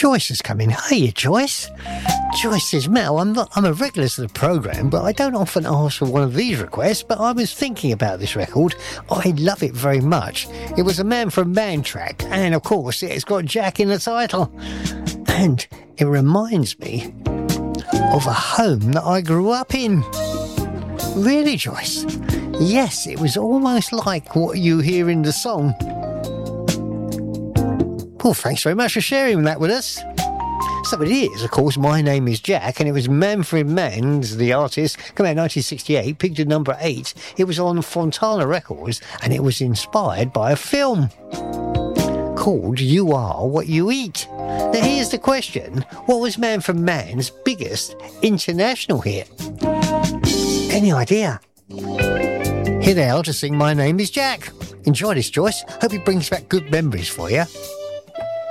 Joyce has come in. Hey, Joyce. Joyce says, Mel, I'm a regular to the programme, but I don't often ask for one of these requests, but I was thinking about this record. I love it very much. It was a Man from Man track, and of course it's got Jack in the title. And it reminds me of a home that I grew up in. Really, Joyce? Yes, it was almost like what you hear in the song. Well, thanks very much for sharing that with us. So it is, of course, My Name is Jack, and it was Manfred Mann's, the artist, came out in 1968, peaked at number 8. It was on Fontana Records, and it was inspired by a film called You Are What You Eat. Now here's the question. What was Manfred Mann's biggest international hit? Any idea? Here they are to sing My Name is Jack. Enjoy this, Joyce. Hope it brings back good memories for you.